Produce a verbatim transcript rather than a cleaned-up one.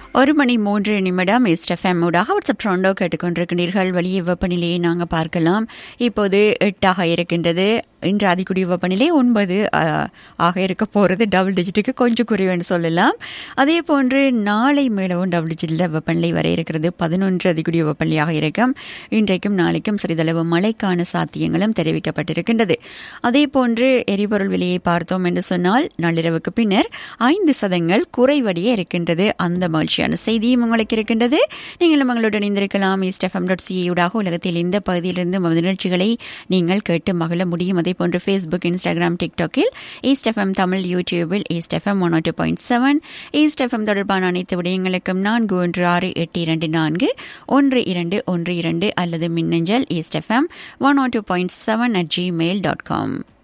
ஒரு மணி மூன்று நிமிடம் ஈஸ்ட் எஃப்எம் ஊடாக வாட்ஸ்அப் ட்ரோண்டோ கேட்டுக்கொண்டிருக்கிறீர்கள். வெளியே வெப்பநிலையை நாங்கள் பார்க்கலாம். இப்போது எட்டாக இருக்கின்றது. இன்று அதிகூடிய வெப்பநிலை ஒன்பது ஆக இருக்க போகிறது. டபுள் டிஜிட்டுக்கு கொஞ்சம் குறைவுன்னு சொல்லலாம். அதே போன்று நாளை மேலவும் டபுள் டிஜிட்டில் வெப்பநிலை வர இருக்கிறது. பதினொன்று அதிகூடிய வெப்பநிலையாக இருக்கும். இன்றைக்கும் நாளைக்கும் சிறிதளவு மழைக்கான சாத்தியங்களும் தெரிவிக்கப்பட்டிருக்கின்றது. அதே போன்று எரிபொருள் விலையை பார்த்தோம் என்று சொன்னால் நள்ளிரவுக்கு பின்னர் ஐந்து சதங்கள் குறைவடைய இருக்கின்றது. அந்த மகிழ்ச்சியான செய்தியும் உங்களுக்கு இருக்கின்றது. நீங்களும் உங்களுடன் இணைந்திருக்கலாம். ஈஸ்ட் எஃப்எம் டாட் சிஏ ஊடாக உலகத்தில் இந்த பகுதியிலிருந்து நிகழ்ச்சிகளை நீங்கள் கேட்டு மகிழ முடியும். அதே போன்று Facebook, Instagram, டிக்டாக்கில் east FM Tamil, யூடியூபில் east FM one two point seven. East FM தொடர்பான அனைத்து விடயங்களுக்கும் நான்கு ஒன்று ஆறு எட்டு இரண்டு நான்கு ஒன்று இரண்டு ஒன்று இரண்டு அல்லது மின்னஞ்சல் east FM one two point seven at Gmail dot com.